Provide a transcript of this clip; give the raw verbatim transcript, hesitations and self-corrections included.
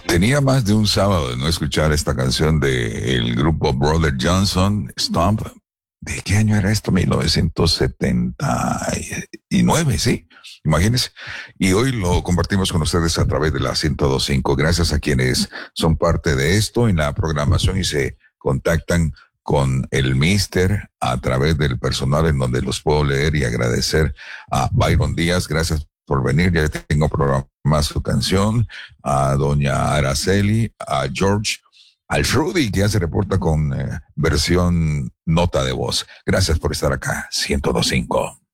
Tenía más de un sábado de no escuchar esta canción del grupo Brother Johnson, Stomp. ¿De qué año era esto? mil novecientos setenta y nueve, sí. Imagínense. Y hoy lo compartimos con ustedes a través de la ciento dos punto cinco. Gracias a quienes son parte de esto en la programación y se contactan con el Mister a través del personal en donde los puedo leer y agradecer a Byron Díaz. Gracias por venir. Ya tengo programada su canción. A doña Araceli, a George, al Frudy, que ya se reporta con eh, versión nota de voz. Gracias por estar acá. ciento dos punto cinco.